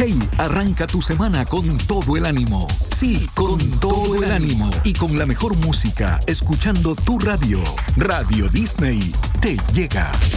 Hey, arranca tu semana con todo el ánimo. Sí, con todo el ánimo. Y con la mejor música, escuchando tu radio. Radio Disney te llega.